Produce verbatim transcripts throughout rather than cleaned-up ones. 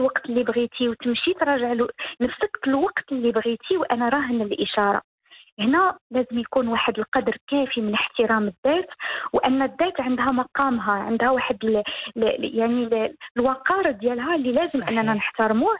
الوقت اللي بغيتي وتمشي تراجع له نفسك في الوقت اللي بغيتي، وأنا راهن الإشارة. هنا لازم يكون واحد القدر كافي من احترام الذات، وأن الذات عندها مقامها، عندها واحد ل... ل... يعني ل... الوقار ديالها اللي لازم أننا صحيح. نحترموه.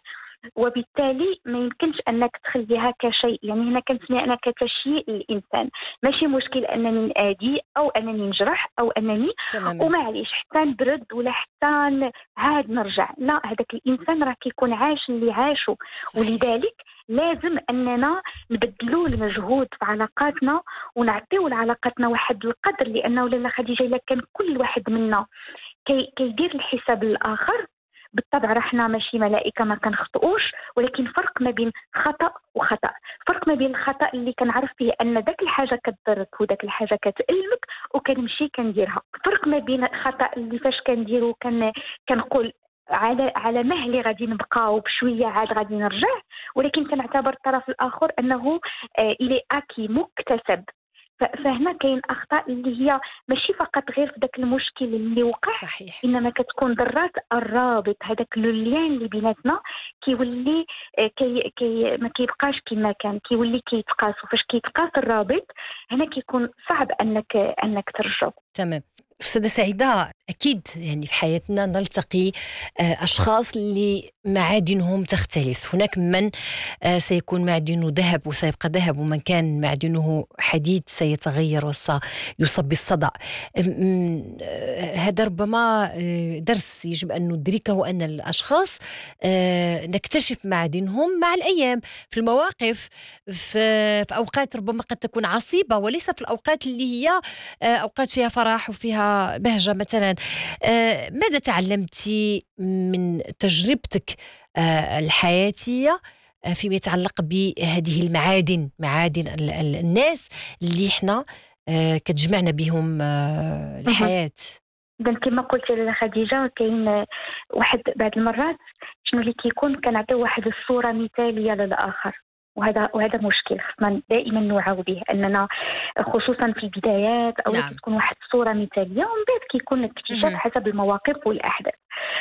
وبالتالي ما يمكنش أنك تخليها كشيء، يعني هنا كنسمي أنا كتشيء الإنسان. ماشي مشكل أنني نأذي أو أنني نجرح أو أنني تماما. ومعليش حتى نبرد ولا حتى ن- عاد نرجع. لا، هذاك الإنسان راه كيكون عاش اللي عاشو. صحيح. ولذلك لازم أننا نبدلوا المجهود في علاقاتنا ونعطيو لعلاقاتنا واحد القدر، لأنه لاله خديجة إلا كان كل واحد منا كي كيدير الحساب للآخر، بالطبع رحنا ماشي ملائكة ما كنخطئوش، ولكن فرق ما بين خطأ وخطأ. فرق ما بين الخطأ اللي كنعرف فيه أن داك الحاجة كتضرك وداك الحاجة كتألمك وكنمشي كنديرها. فرق ما بين خطأ اللي فاش كنديرو كان كنقول على على مهلي غادي نبقى وبشويه عاد غادي نرجع، ولكن كنعتبر الطرف الاخر انه آه الي اكي مكتسب. ف- فهنا كاين اخطاء اللي هي ماشي فقط غير في داك المشكل اللي وقع، صحيح. انما كتكون ضرات الرابط، هذاك اللين اللي بيناتنا كيولي آه، كي كي ما كيبقاش كما كان، كيولي كيتقاس. وفاش كيتقاس الرابط هنا كيكون صعب انك انك ترجعه. تمام. أستاذة سعيدة، أكيد يعني في حياتنا نلتقي آه، أشخاص اللي معادنهم تختلف. هناك من آه، سيكون معدنه ذهب وسيبقى ذهب، ومن كان معدنه حديد سيتغير وسيصاب بالصدأ. أم- أم، آه، هذا ربما آه، درس يجب أن ندركه، أن الأشخاص آه، نكتشف معادنهم مع الأيام، في المواقف، في في أوقات ربما قد تكون عصيبة، وليس في الأوقات اللي هي آه، أوقات فيها فرح وفيها بهجة مثلا. آه، ماذا تعلمتي من تجربتك آه، الحياتية آه، فيما يتعلق بهذه المعادن، معادن ال- ال- الناس اللي احنا آه، كتجمعنا بهم آه، مهم. الحياة؟ إذا كما قلت لاله خديجة، كاين واحد بعض المرات شنو اللي كيكون كنعطيو واحد الصورة مثالية للآخر، وهذا وهذا مشكل خصنا دائما نوعوا به، اننا خصوصا في البدايات او نعم. كتكون واحد الصورة مثالية ومن بعد كيكون اكتشاف مهم. حسب المواقف والأحداث.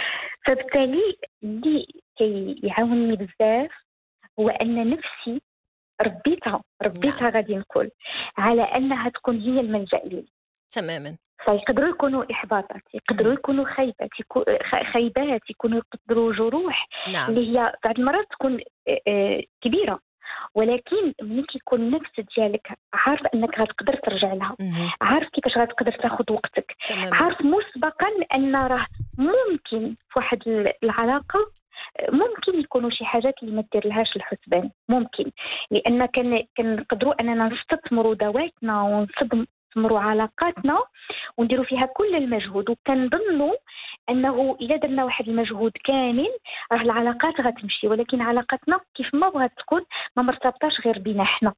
فبالتالي اللي كيعاونني بزاف هو ان نفسي ربيتها نعم. ربيتها غادي نقول على انها تكون هي الملجأ لي. تماما. فيقدروا يكونوا إحباطات، يقدروا مهم. يكونوا خيبات، يكو- خ- خيبات، يكونوا يقدروا جروح نعم. اللي هي بعض المرات تكون آه، آه، كبيرة، ولكن ملي كيكون النفس ديالك عارف انك غتقدر ترجع لها، مهم. عارف كيفاش غتقدر تاخذ وقتك، تماما. عارف مسبقا ان راه ممكن في واحد ال- العلاقة آه، ممكن يكونوا شي حاجات اللي ما دير لهاش الحسبان، ممكن لان كان كنقدروا اننا نستثمروا ذواتنا ونستثمروا علاقاتنا ونديروا فيها كل المجهود، وكنظنوا انه اذا درنا واحد المجهود كامل راه العلاقات غتمشي، ولكن علاقتنا كيف ما بغات تكون ما مرتبطاش غير بينا حنا.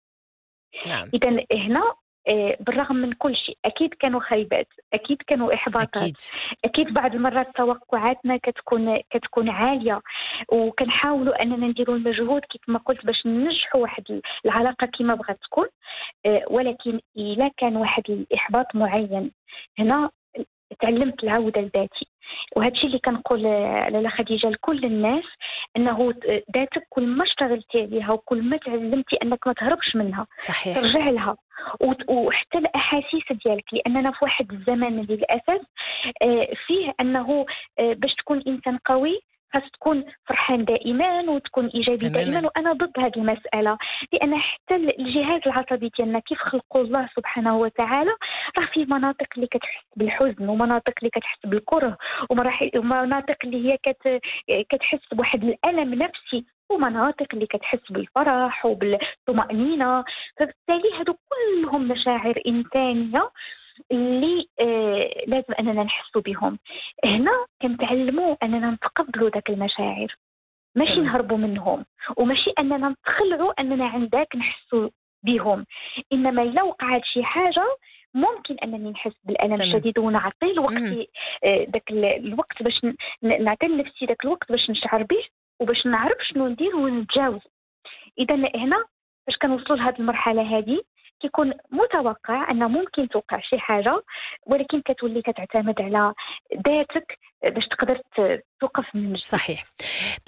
نعم. اذا هنا آه، بالرغم من كل شيء اكيد كانوا خيبات، اكيد كانوا احباطات، أكيد. اكيد بعض المرات توقعاتنا كتكون كتكون عاليه، وكنحاولوا اننا نديروا المجهود كيف ما قلت باش ننجحوا واحد العلاقه كما بغات تكون. آه، ولكن الا كان واحد الاحباط معين، هنا تعلمت العودة لذاتي. وهذا الشيء اللي كنقول آه، لاله خديجة لكل الناس، انه ذاتك كل ما اشتغلتي عليها وكل ما تعلمتي انك ما تهربش منها صحيح. ترجع لها، وت- وحتى الاحاسيس ديالك، لاننا في واحد الزمن للاسف آه، فيه انه آه، باش تكون انسان قوي خاص تكون فرحان دائما وتكون ايجابي دائما. تماما. وانا ضد هذه المساله، لان حتى الجهاز العصبي ديالنا كيف خلقوا الله سبحانه وتعالى راه فيه مناطق اللي كتحس بالحزن، ومناطق اللي كتحس بالكره، ومراح- ومناطق اللي هي كت كتحس بواحد الالم نفسي، ومناطق اللي كتحس بالفرح وبالطمأنينة. فبالتالي هادو كلهم مشاعر إنسانية اللي آه لازم أننا نحسوا بهم. هنا كنتعلموا أننا نتقبلوا ذاك المشاعر، ماشي تمام. نهربوا منهم، وماشي أننا نتخلعوا أننا عندك نحسوا بهم. إنما إلا وقعت شي حاجة ممكن أنني نحس بالألم تمام. الشديد ونعطي الوقت، مهم. آه، داك ال- الوقت باش ن- ن- نعطي لنفسي داك الوقت باش نشعر به وباش نعرف شنو ندير ونتجاوز. إذا هنا فاش كنوصلوا لهذه المرحلة هذه كيكون متوقع أن ممكن توقع شي حاجة، ولكن كتولي كتعتمد على ذاتك باش تقدر ت- توقف من جديد. صحيح.